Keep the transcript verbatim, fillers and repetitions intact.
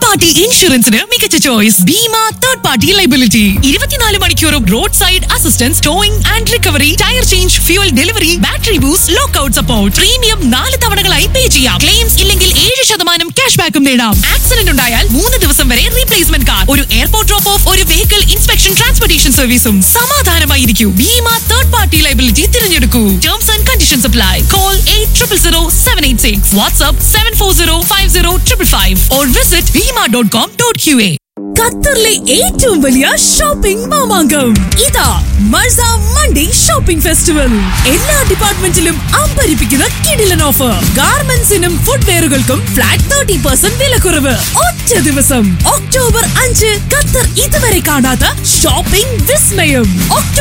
Party ഇൻഷുറൻസിന് മികച്ച choice Bima third party liability. ഇരുപത്തിനാല് മണിക്കൂറും road side assistance, towing and recovery, tyre change, fuel delivery, battery boost, lockout support. Premium നാല് തവണകളായി പേ ചെയ്യാം. Claims ഇല്ലെങ്കിൽ ഏഴ് ശതമാനം ക്യാഷ് ബാക്കും നേടാം. ആക്സിഡന്റ് ഉണ്ടായാൽ മൂന്ന് ദിവസം വരെ റീപ്ലേസ്മെന്റ് കാർ, ഒരു എയർപോർട്ട് ഡ്രോപ്പ് ഓഫ്, ഒരു വെഹിക്കിൾ ഇൻസ്പെക്ഷൻ ട്രാൻസ്പോർട്ടേഷൻ സർവീസും. സമാധാനമായിരിക്കും. Bima third party liability തിരഞ്ഞെടുക്കൂ. Terms and conditions apply. Call eight triple zero seven eight six. WhatsApp seven four zero five zero triple five or visit bima dot com dot q a. ഖത്തറിലെ ഏറ്റവും വലിയ shopping Mamankam ഇതാ മർസ Monday shopping festival. എല്ലാ ഡിപ്പാർട്ട്മെന്റിലും അമ്പരിപ്പിക്കുന്ന കിടിലൻ offer. ഗാർമെന്റ്സിനും ഫുട്വെയറുകൾക്കും flat thirty percent വിലക്കുറവ്. ഒറ്റ ദിവസം ഒക്ടോബർ അഞ്ച് ഖത്തർ ഇതുവരെ കാണാത്ത ഷോപ്പിംഗ് വിസ്മയം.